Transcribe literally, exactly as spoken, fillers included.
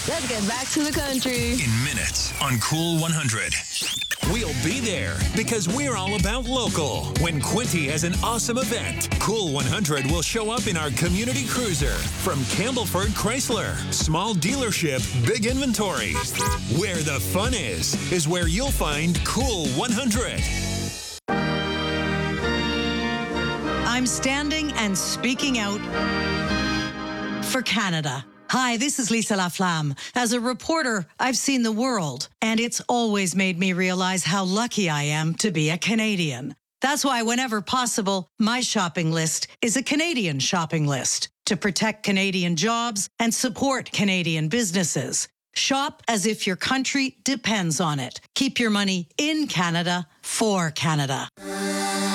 Let's get back to the country. In minutes on Cool one hundred. We'll be there because we're all about local. When Quinty has an awesome event, Cool one hundred will show up in our community cruiser. From Campbellford Chrysler, small dealership, big inventory. Where the fun is, is where you'll find Cool one hundred. I'm standing and speaking out for Canada. Hi, this is Lisa Laflamme. As a reporter, I've seen the world, and it's always made me realize how lucky I am to be a Canadian. That's why whenever possible, my shopping list is a Canadian shopping list to protect Canadian jobs and support Canadian businesses. Shop as if your country depends on it. Keep your money in Canada for Canada.